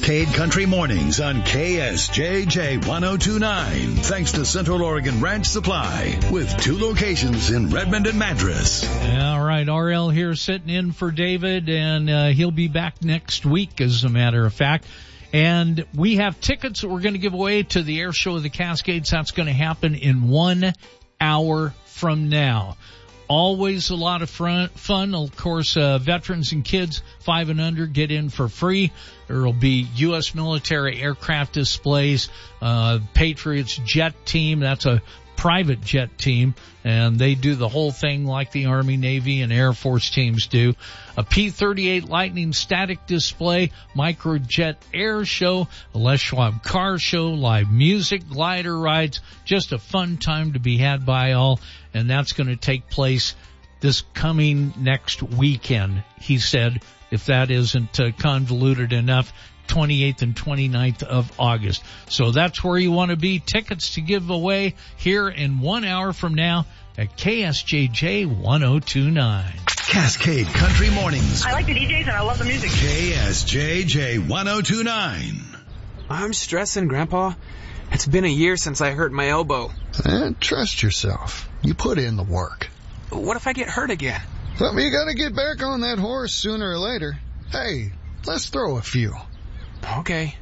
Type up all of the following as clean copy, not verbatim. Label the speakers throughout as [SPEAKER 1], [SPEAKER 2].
[SPEAKER 1] Cascade Country Mornings on KSJJ 1029. Thanks to Central Oregon Ranch Supply with 2 locations in Redmond and Madras.
[SPEAKER 2] All right, RL here sitting in for David, and he'll be back next week, as a matter of fact. And we have tickets that we're going to give away to the Air Show of the Cascades. That's going to happen in 1 hour from now. Always a lot of fun. Of course, veterans and kids 5 and under get in for free. There will be U.S. military aircraft displays, Patriots jet team. That's a private jet team, and they do the whole thing like the Army, Navy, and Air Force teams do. A P-38 Lightning static display, microjet air show, a Les Schwab car show, live music, glider rides. Just a fun time to be had by all, and that's going to take place this coming next weekend, he said, if that isn't convoluted enough. 28th and 29th of August. So that's where you want to be. Tickets to give away here in 1 hour from now at KSJJ 1029.
[SPEAKER 1] Cascade Country Mornings.
[SPEAKER 3] I like the DJs and I love the music.
[SPEAKER 1] KSJJ 1029.
[SPEAKER 4] I'm stressing, Grandpa. It's been a year since I hurt my elbow.
[SPEAKER 5] Trust yourself. You put in the work.
[SPEAKER 4] What if I get hurt again?
[SPEAKER 5] Well, you gotta get back on that horse sooner or later. Hey, let's throw a few.
[SPEAKER 4] Okay.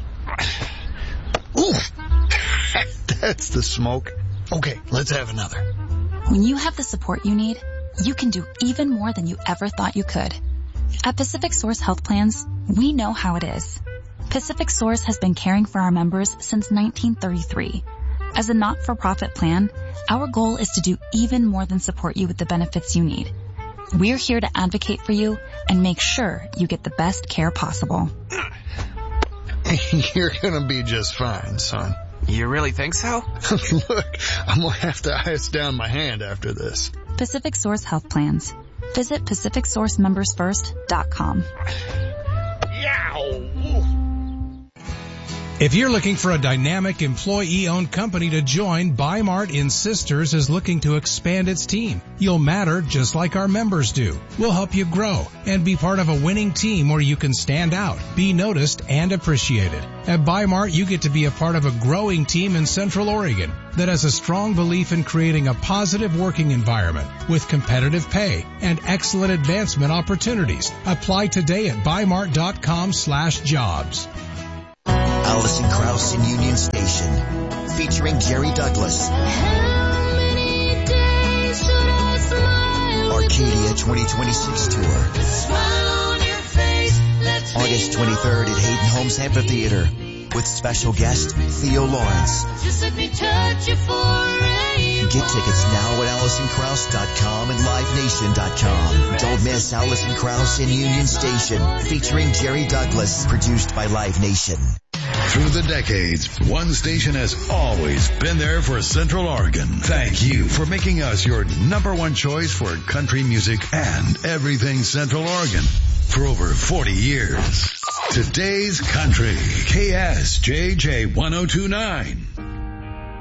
[SPEAKER 5] Oof. That's the smoke. Okay, let's have another.
[SPEAKER 6] When you have the support you need, you can do even more than you ever thought you could. At Pacific Source Health Plans, we know how it is. Pacific Source has been caring for our members since 1933. As a not-for-profit plan, our goal is to do even more than support you with the benefits you need. We're here to advocate for you and make sure you get the best care possible.
[SPEAKER 5] You're gonna be just fine, son.
[SPEAKER 4] You really think so?
[SPEAKER 5] Look, I'm gonna have to ice down my hand after this.
[SPEAKER 6] Pacific Source Health Plans. Visit PacificSourceMembersFirst.com.
[SPEAKER 7] If you're looking for a dynamic employee-owned company to join, Bi-Mart in Sisters is looking to expand its team. You'll matter just like our members do. We'll help you grow and be part of a winning team where you can stand out, be noticed, and appreciated. At Bi-Mart, you get to be a part of a growing team in Central Oregon that has a strong belief in creating a positive working environment with competitive pay and excellent advancement opportunities. Apply today at bimart.com/jobs.
[SPEAKER 8] Allison Krauss in Union Station, featuring Jerry Douglas. Arcadia 2026 tour. August 23rd at Hayden Homes Amphitheater with special guest Theo Lawrence. Get tickets now at AllisonKrauss.com and LiveNation.com. Don't miss Allison Krauss in Union Station, featuring Jerry Douglas, produced by Live Nation.
[SPEAKER 1] Through the decades, one station has always been there for Central Oregon. Thank you for making us your number one choice for country music and everything Central Oregon for over 40 years. Today's Country, KSJJ 1029.